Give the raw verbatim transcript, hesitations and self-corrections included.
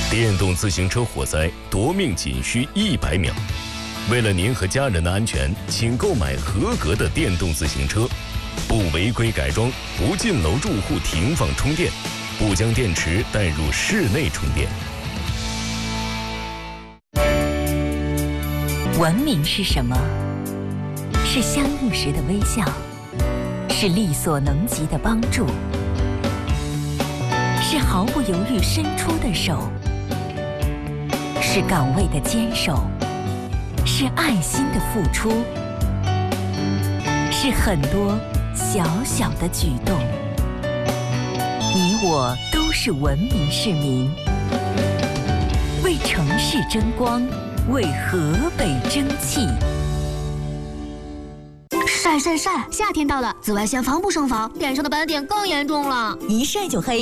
电动自行车火灾夺命仅需一百秒。为了您和家人的安全，请购买合格的电动自行车，不违规改装，不进楼住户停放充电，不将电池带入室内充电。 文明是什么？是相遇时的微笑，是力所能及的帮助，是毫不犹豫伸出的手，是岗位的坚守，是爱心的付出，是很多小小的举动。你我都是文明市民，为城市争光，为河北争气。 晒晒晒！夏天到了，紫外线防不胜防，脸上的斑点更严重了， 一晒就黑。